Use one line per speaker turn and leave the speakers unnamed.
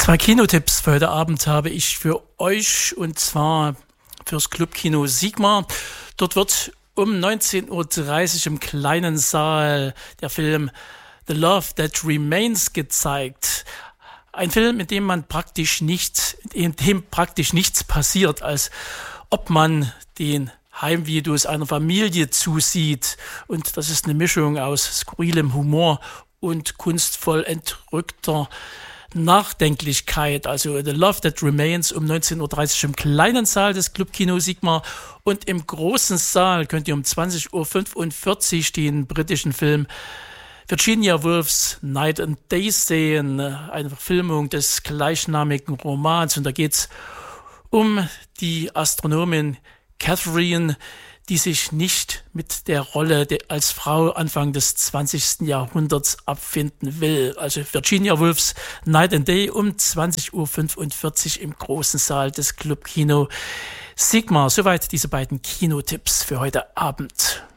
Zwei Kinotipps für heute Abend habe ich für euch, und zwar fürs Clubkino Sigma. Dort wird um 19.30 Uhr im kleinen Saal der Film The Love That Remains gezeigt. Ein Film, in dem praktisch nichts passiert, als ob man den Heimvideos einer Familie zusieht. Und das ist eine Mischung aus skurrilem Humor und kunstvoll entrückter Nachdenklichkeit. Also The Love That Remains um 19.30 Uhr im kleinen Saal des Clubkino Sigma, und im großen Saal könnt ihr um 20.45 Uhr den britischen Film Virginia Woolf's Night and Day sehen, eine Verfilmung des gleichnamigen Romans. Und da geht's um die Astronomin Catherine, die sich nicht mit der Rolle als Frau Anfang des 20. Jahrhunderts abfinden will. Also Virginia Woolf's Night and Day um 20.45 Uhr im großen Saal des Clubkino Sigma. Soweit diese beiden Kinotipps für heute Abend.